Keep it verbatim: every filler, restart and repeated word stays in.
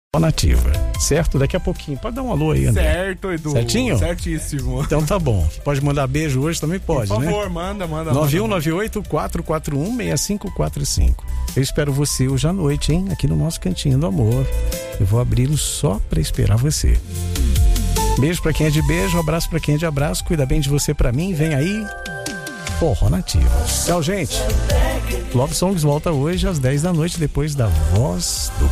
Nativa, certo? Daqui a pouquinho, pode dar um alô aí, André. Certo, Edu. Certinho? Certíssimo. Então tá bom. Pode mandar beijo hoje também? Pode, Por né? favor, manda, manda. nove um nove oito, quatro quatro um, seis cinco quatro cinco. Eu espero você hoje à noite, hein? Aqui no nosso Cantinho do Amor. Eu vou abri-lo só pra esperar você. Beijo pra quem é de beijo, abraço pra quem é de abraço. Cuida bem de você pra mim. Vem aí, Forró Nativa. Tchau, gente. Love Songs volta hoje às dez da noite, depois da Voz do